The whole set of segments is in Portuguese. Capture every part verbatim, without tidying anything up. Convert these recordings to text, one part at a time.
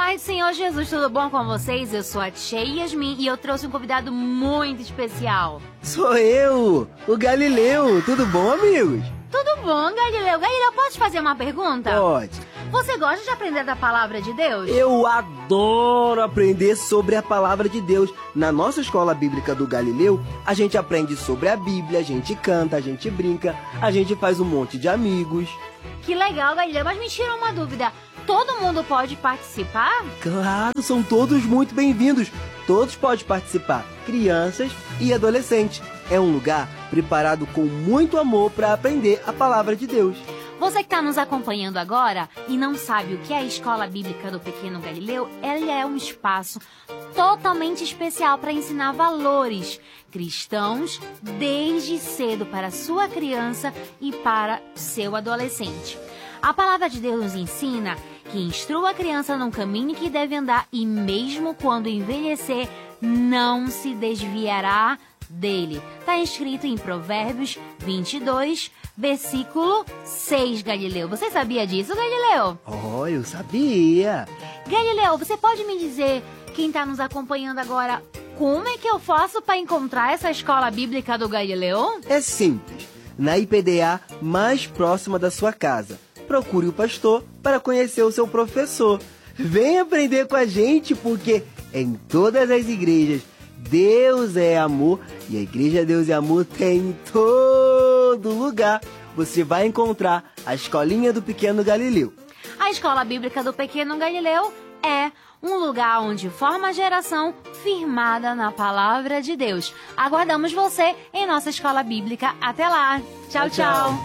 paz do Senhor Jesus, tudo bom com vocês? Eu sou a Tia Yasmin e eu trouxe um convidado muito especial. Sou eu, o Galileu. Tudo bom, amigos? Tudo bom, Galileu? Galileu, posso te fazer uma pergunta? Pode. Você gosta de aprender da palavra de Deus? Eu adoro aprender sobre a palavra de Deus. Na nossa escola bíblica do Galileu, a gente aprende sobre a Bíblia, a gente canta, a gente brinca, a gente faz um monte de amigos. Que legal, Galileu, mas me tira uma dúvida. Todo mundo pode participar? Claro, são todos muito bem-vindos. Todos podem participar, crianças e adolescentes. É um lugar preparado com muito amor para aprender a palavra de Deus. Você que está nos acompanhando agora e não sabe o que é a Escola Bíblica do Pequeno Galileu, ela é um espaço totalmente especial para ensinar valores cristãos desde cedo para sua criança e para seu adolescente. A palavra de Deus nos ensina que instrua a criança no caminho que deve andar e mesmo quando envelhecer, não se desviará dele. Está escrito em Provérbios vinte e dois, versículo seis, Galileu. Você sabia disso, Galileu? Oh, eu sabia. Galileu, você pode me dizer, quem está nos acompanhando agora, como é que eu faço para encontrar essa escola bíblica do Galileu? É simples. Na I P D A mais próxima da sua casa. Procure o pastor para conhecer o seu professor. Vem aprender com a gente, porque em todas as igrejas Deus é amor e a Igreja Deus é Amor tem em todo lugar. Você vai encontrar a Escolinha do Pequeno Galileu. A Escola Bíblica do Pequeno Galileu é um lugar onde forma a geração firmada na Palavra de Deus. Aguardamos você em nossa Escola Bíblica. Até lá. Tchau, tchau. tchau.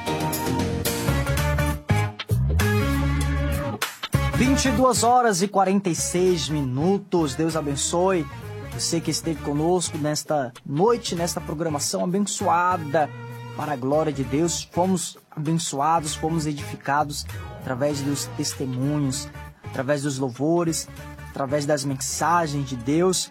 vinte e duas horas e quarenta e seis minutos. Deus abençoe você que esteve conosco nesta noite, nesta programação abençoada para a glória de Deus. Fomos abençoados, fomos edificados através dos testemunhos, através dos louvores, através das mensagens de Deus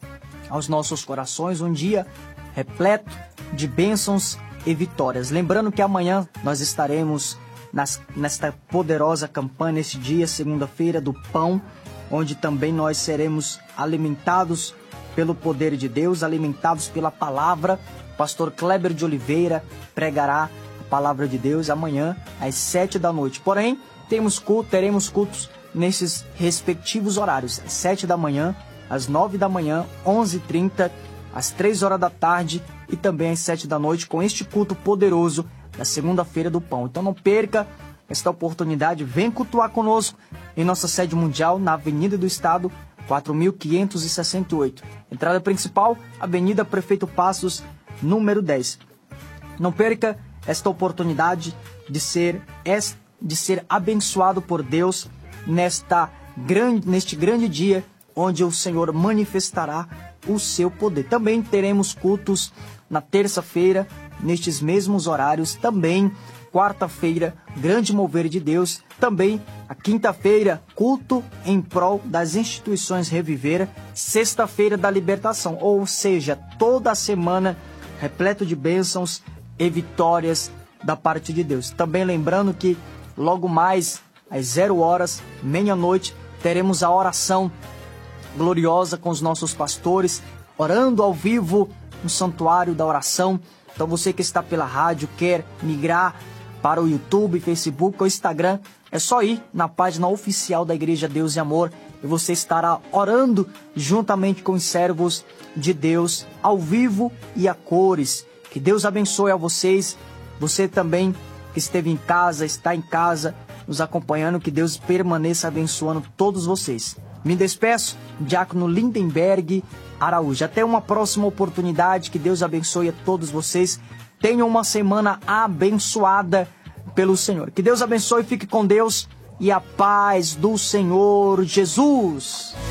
aos nossos corações. Um dia repleto de bênçãos e vitórias. Lembrando que amanhã nós estaremos Nas, nesta poderosa campanha, nesse dia, segunda-feira, do pão, onde também nós seremos alimentados pelo poder de Deus, alimentados pela palavra. O pastor Kleber de Oliveira pregará a palavra de Deus amanhã às sete da noite. Porém, temos culto, teremos cultos nesses respectivos horários, às sete da manhã, às nove da manhã, onze e trinta, às três horas da tarde e também às sete da noite, com este culto poderoso da segunda-feira do pão. Então não perca esta oportunidade, vem cultuar conosco em nossa sede mundial na Avenida do Estado, quatro mil quinhentos e sessenta e oito. Entrada principal, Avenida Prefeito Passos, número dez. Não perca esta oportunidade de ser, de ser abençoado por Deus nesta grande, neste grande dia onde o Senhor manifestará o seu poder. Também teremos cultos na terça-feira, nestes mesmos horários, também quarta-feira, grande mover de Deus, também a quinta-feira, culto em prol das instituições Reviver, sexta-feira da libertação, ou seja, toda a semana repleto de bênçãos e vitórias da parte de Deus. Também lembrando que logo mais às zero horas, meia-noite, teremos a oração gloriosa com os nossos pastores, orando ao vivo no Santuário da Oração. Então você que está pela rádio, quer migrar para o YouTube, Facebook ou Instagram, é só ir na página oficial da Igreja Deus e Amor e você estará orando juntamente com os servos de Deus ao vivo e a cores. Que Deus abençoe a vocês. Você também que esteve em casa, está em casa, nos acompanhando, que Deus permaneça abençoando todos vocês. Me despeço, Diácono Lindenberg Araújo. Até uma próxima oportunidade. Que Deus abençoe a todos vocês. Tenham uma semana abençoada pelo Senhor. Que Deus abençoe, fique com Deus e a paz do Senhor Jesus.